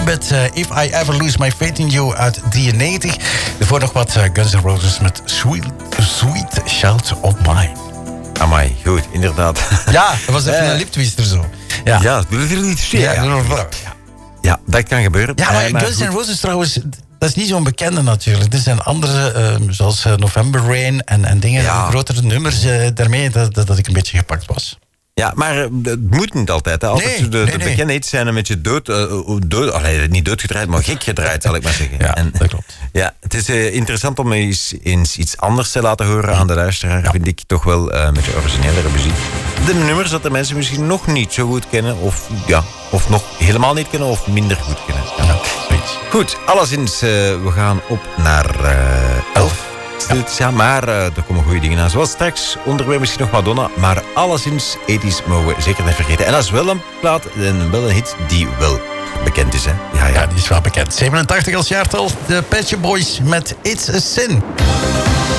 Gambit, If I Ever Lose My Faith in You uit 93. Daarvoor nog wat Guns N' Roses met Sweet Child of Mine. Amai, goed, inderdaad. Ja, dat was even een liptwister zo. Ja, dat wil je niet zien. Ja, dat kan gebeuren. Ja, maar Guns N' Roses trouwens, dat is niet zo'n bekende natuurlijk. Er zijn andere, zoals November Rain en dingen, grotere nummers daarmee, dat ik een beetje gepakt was. Ja, maar het moet niet altijd. Hè. Altijd de bekende hits zijn een beetje niet doodgedraaid, maar gek gedraaid, zal ik maar zeggen. Ja, dat klopt. Ja, het is interessant om eens iets anders te laten horen aan de luisteraar. Ja. Vind ik toch wel een beetje originelere muziek. De nummers dat de mensen misschien nog niet zo goed kennen, of nog helemaal niet kennen, of minder goed kennen. Ja. Goed, alleszins, we gaan op naar 11. Ja, maar er komen goede dingen aan. Zoals straks, onderweg misschien nog Madonna. Maar alleszins, 80's mogen we zeker niet vergeten. En dat is wel een plaat, wel een hit die wel bekend is. Hè? Ja, die is wel bekend. 87 als jaartal, de Pet Shop Boys met It's a Sin.